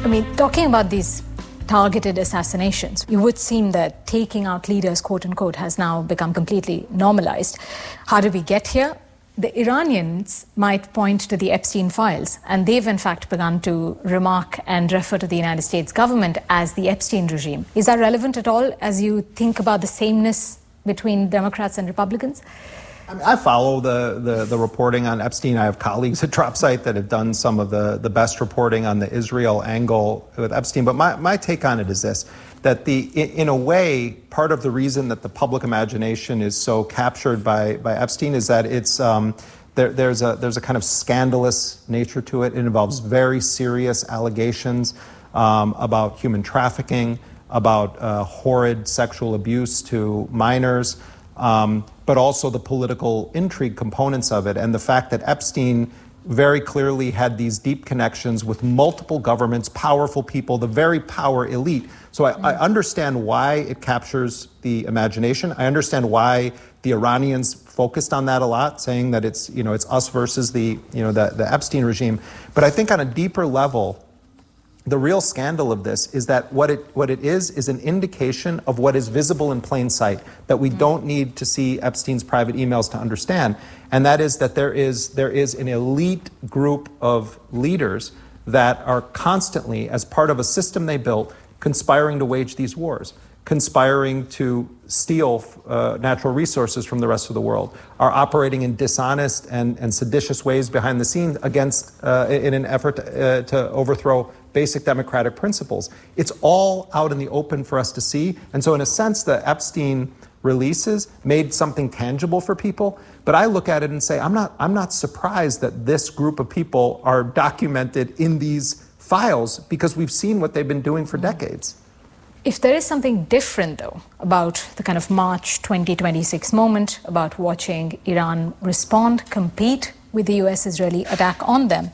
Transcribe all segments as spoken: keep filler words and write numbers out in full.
I mean, talking about these targeted assassinations, it would seem that taking out leaders, quote unquote, has now become completely normalized. How did we get here? The Iranians might point to the Epstein files, and they've in fact begun to remark and refer to the United States government as the Epstein regime. Is that relevant at all as you think about the sameness between Democrats and Republicans? I mean, I follow the, the, the reporting on Epstein. I have colleagues at DropSite that have done some of the, the best reporting on the Israel angle with Epstein. But my, my take on it is this, that the in a way, part of the reason that the public imagination is so captured by, by Epstein is that it's um, there, there's a there's a kind of scandalous nature to it. It involves very serious allegations um, about human trafficking, about uh, horrid sexual abuse to minors, um, but also the political intrigue components of it, and the fact that Epstein very clearly had these deep connections with multiple governments, powerful people, the very power elite. So I, I understand why it captures the imagination. I understand why the Iranians focused on that a lot, saying that it's, you know, it's us versus the, you know, the, the Epstein regime. But I think on a deeper level, the real scandal of this is that what it what it is is an indication of what is visible in plain sight, that we don't need to see Epstein's private emails to understand, and that is that there is there is an elite group of leaders that are constantly, as part of a system they built, conspiring to wage these wars, conspiring to steal uh, natural resources from the rest of the world, are operating in dishonest and, and seditious ways behind the scenes against uh, in an effort to, uh, to overthrow basic democratic principles. It's all out in the open for us to see. And so in a sense, the Epstein releases made something tangible for people. But I look at it and say, I'm not, I'm not surprised that this group of people are documented in these files, because we've seen what they've been doing for decades. If there is something different, though, about the kind of March twenty twenty-six moment, about watching Iran respond, compete with the U S-Israeli attack on them,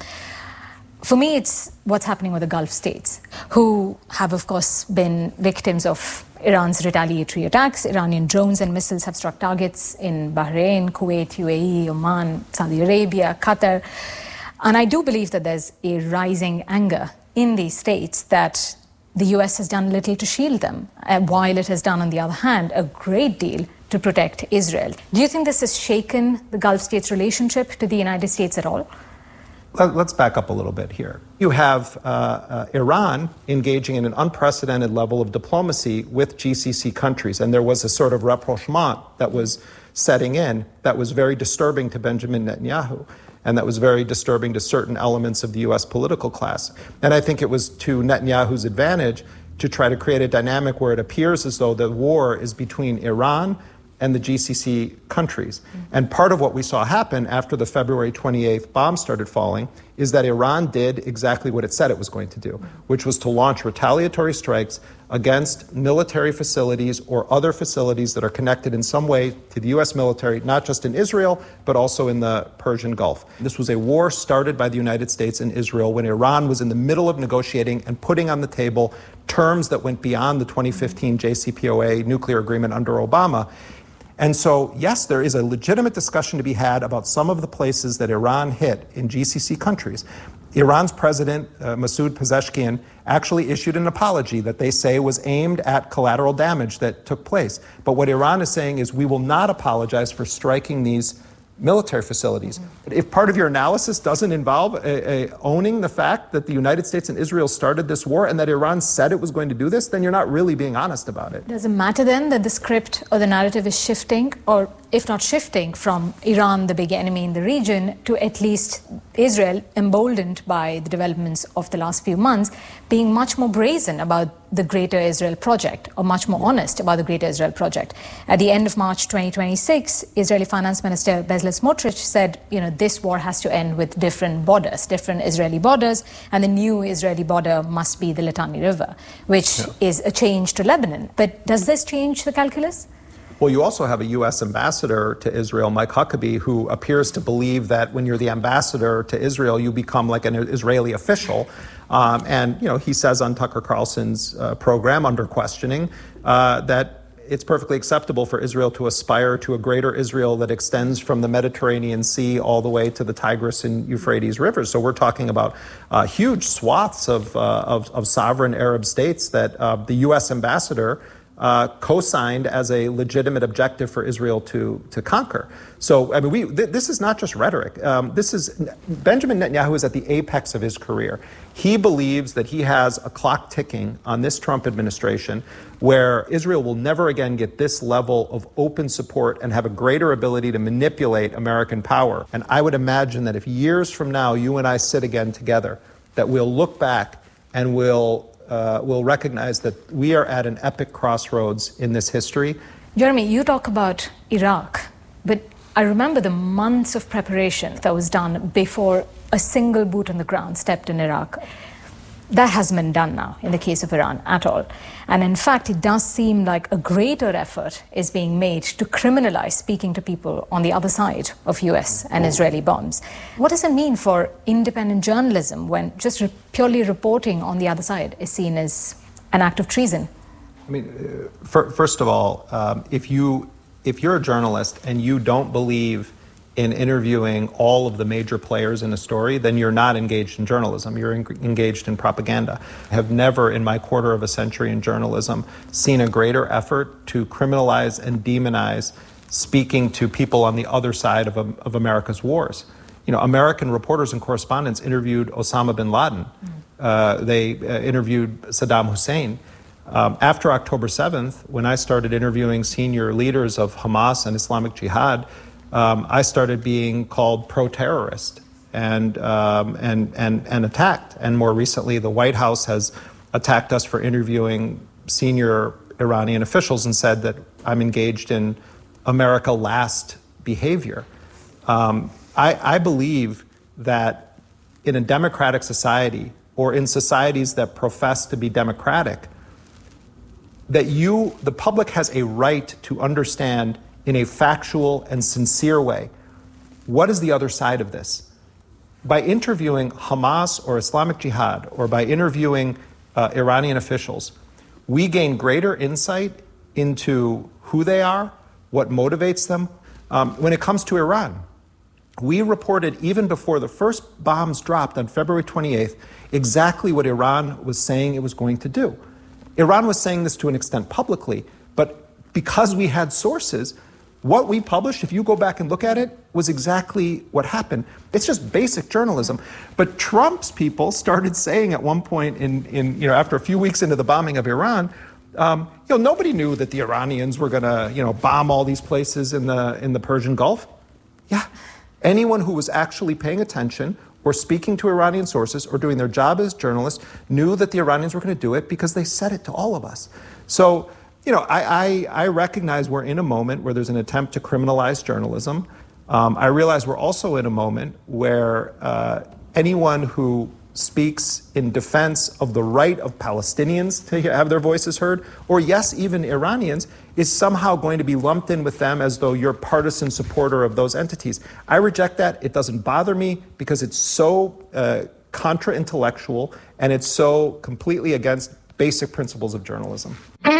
for me, it's what's happening with the Gulf states, who have, of course, been victims of Iran's retaliatory attacks. Iranian drones and missiles have struck targets in Bahrain, Kuwait, U A E, Oman, Saudi Arabia, Qatar. And I do believe that there's a rising anger in these states that the U S has done little to shield them, while it has done, on the other hand, a great deal to protect Israel. Do you think this has shaken the Gulf states' relationship to the United States at all? Let's back up a little bit here. You have uh, uh, Iran engaging in an unprecedented level of diplomacy with G C C countries, and there was a sort of rapprochement that was setting in that was very disturbing to Benjamin Netanyahu, and that was very disturbing to certain elements of the U S political class. And I think it was to Netanyahu's advantage to try to create a dynamic where it appears as though the war is between Iran and the G C C countries. Mm-hmm. And part of what we saw happen after the February twenty-eighth bombs started falling is that Iran did exactly what it said it was going to do, mm-hmm. which was to launch retaliatory strikes against military facilities or other facilities that are connected in some way to the U S military, not just in Israel, but also in the Persian Gulf. This was a war started by the United States and Israel when Iran was in the middle of negotiating and putting on the table terms that went beyond the twenty fifteen J C P O A nuclear agreement under Obama. And so, yes, there is a legitimate discussion to be had about some of the places that Iran hit in G C C countries. Iran's president, uh, Masoud Pezeshkian, actually issued an apology that they say was aimed at collateral damage that took place. But what Iran is saying is we will not apologize for striking these military facilities. Mm-hmm. If part of your analysis doesn't involve a, a owning the fact that the United States and Israel started this war and that Iran said it was going to do this, then you're not really being honest about it. Does it matter then that the script or the narrative is shifting, or if not shifting, from Iran, the big enemy in the region, to at least Israel, emboldened by the developments of the last few months, being much more brazen about the Greater Israel Project, or much more honest about the Greater Israel Project? At the end of March twenty twenty-six, Israeli Finance Minister Bezalel Smotrich said, you know, this war has to end with different borders, different Israeli borders, and the new Israeli border must be the Litani River, which yeah. is a change to Lebanon. But does this change the calculus? Well, you also have a U S ambassador to Israel, Mike Huckabee, who appears to believe that when you're the ambassador to Israel, you become like an Israeli official. Um, and, you know, he says on Tucker Carlson's uh, program, Under Questioning, uh, that it's perfectly acceptable for Israel to aspire to a greater Israel that extends from the Mediterranean Sea all the way to the Tigris and Euphrates rivers. So we're talking about uh, huge swaths of, uh, of, of sovereign Arab states that uh, the U S ambassador Uh, co-signed as a legitimate objective for Israel to to conquer. So, I mean, we th- this is not just rhetoric. Um, this is Benjamin Netanyahu is at the apex of his career. He believes that he has a clock ticking on this Trump administration where Israel will never again get this level of open support and have a greater ability to manipulate American power. And I would imagine that if years from now you and I sit again together, that we'll look back and we'll Uh, will recognize that we are at an epic crossroads in this history. Jeremy, you talk about Iraq, but I remember the months of preparation that was done before a single boot on the ground stepped in Iraq. That hasn't been done now in the case of Iran at all. And in fact, it does seem like a greater effort is being made to criminalize speaking to people on the other side of U S and Israeli bombs. What does it mean for independent journalism when just re- purely reporting on the other side is seen as an act of treason? I mean, uh, for, first of all, um, if you if you're a journalist and you don't believe in interviewing all of the major players in a story, then you're not engaged in journalism. You're en- engaged in propaganda. I have never in my quarter of a century in journalism seen a greater effort to criminalize and demonize speaking to people on the other side of, of America's wars. You know, American reporters and correspondents interviewed Osama bin Laden. Mm. Uh, they uh, interviewed Saddam Hussein. Um, after October seventh, when I started interviewing senior leaders of Hamas and Islamic Jihad, Um, I started being called pro-terrorist and, um, and, and, and attacked. And more recently, the White House has attacked us for interviewing senior Iranian officials and said that I'm engaged in America last behavior. Um, I, I believe that in a democratic society or in societies that profess to be democratic, that you, the public has a right to understand in a factual and sincere way, what is the other side of this? By interviewing Hamas or Islamic Jihad or by interviewing uh, Iranian officials, we gain greater insight into who they are, what motivates them. Um, when it comes to Iran, we reported even before the first bombs dropped on February twenty-eighth exactly what Iran was saying it was going to do. Iran was saying this to an extent publicly, but because we had sources, what we published, if you go back and look at it, was exactly what happened. It's just basic journalism. But Trump's people started saying at one point in, in you know, after a few weeks into the bombing of Iran, um, you know, nobody knew that the Iranians were going to, you know, bomb all these places in the in the Persian Gulf. Yeah. Anyone who was actually paying attention or speaking to Iranian sources or doing their job as journalists knew that the Iranians were going to do it because they said it to all of us. So, you know, I, I, I recognize we're in a moment where there's an attempt to criminalize journalism. Um, I realize we're also in a moment where uh, anyone who speaks in defense of the right of Palestinians to have their voices heard, or yes, even Iranians, is somehow going to be lumped in with them as though you're a partisan supporter of those entities. I reject that. It doesn't bother me because it's so uh, contra-intellectual and it's so completely against basic principles of journalism.